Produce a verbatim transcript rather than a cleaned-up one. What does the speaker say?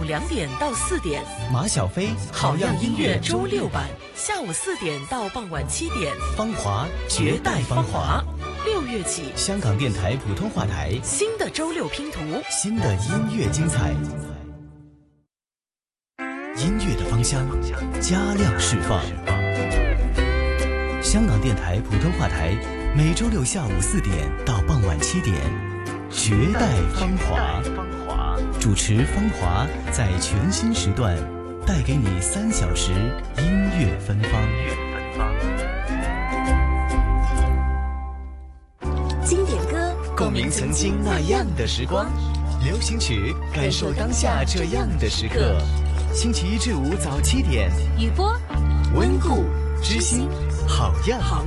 两点到四点， 马小飞好样音乐周六版，下午四点到傍晚七点， 芳华绝代芳华。六月起， 香港电台普通话台新的周六拼图， 新的音乐精彩，音乐的芳香，加量释放。香港电台普通话台每周六下午四点到傍晚七点，绝代芳华。主持芳华在全新时段带给你三小时音乐芬芳。 经典歌， 共鸣曾经那样的时光；流行曲，感受当下这样的时刻。星期一至五早七点， 雨波， 温故知新，好样好